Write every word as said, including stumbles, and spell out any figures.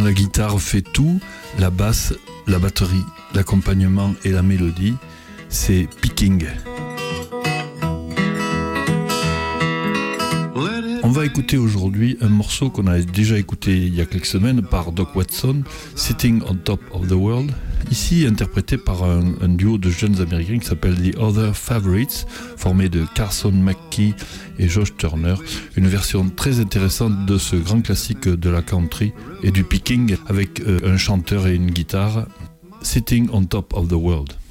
la guitare fait tout, la basse, la batterie, l'accompagnement et la mélodie, c'est Picking. On va écouter aujourd'hui un morceau qu'on a déjà écouté il y a quelques semaines par Doc Watson, Sitting on Top of the World, ici interprété par un, un duo de jeunes américains qui s'appelle The Other Favorites, formé de Carson McKee et Josh Turner, une version très intéressante de ce grand classique de la country et du picking avec euh, un chanteur et une guitare, Sitting on Top of the World.